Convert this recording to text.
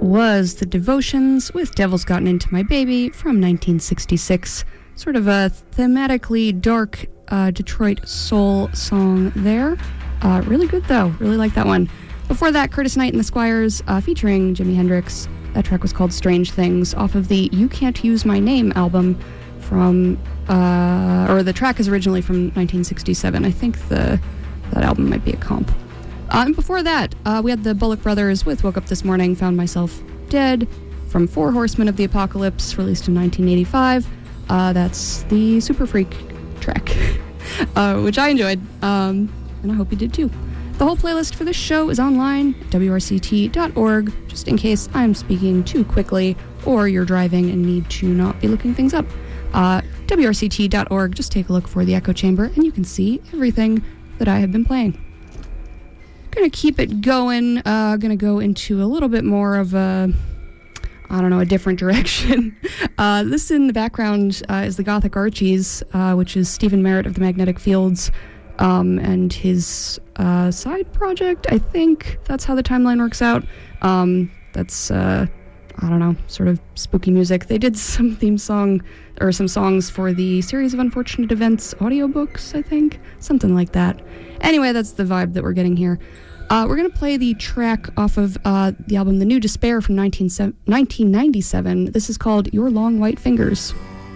was The Devotions with Devil's Gotten Into My Baby from 1966. Sort of a thematically dark Detroit soul song there. Really good, though. Really like that one. Before that, Curtis Knight and the Squires featuring Jimi Hendrix. That track was called Strange Things off of the You Can't Use My Name album from, or the track is originally from 1967. I think that album might be a comp. And before that, we had the Bullock Brothers with Woke Up This Morning, Found Myself Dead from Four Horsemen of the Apocalypse, released in 1985. That's the Super Freak track, which I enjoyed, and I hope you did too. The whole playlist for this show is online at wrct.org, just in case I'm speaking too quickly or you're driving and need to not be looking things up. wrct.org, just take a look for the Echo Chamber and you can see everything that I have been playing. Gonna keep it going. Gonna go into a little bit more of a different direction. This in the background is the Gothic Archies, which is Stephen Merritt of the Magnetic Fields, and his side project. I think that's how the timeline works out. That's sort of spooky music. They did some theme song or some songs for the Series of Unfortunate Events audiobooks, I think. Something like that. Anyway, that's the vibe that we're getting here. We're going to play the track off of the album The New Despair from 1997. This is called Your Long White Fingers.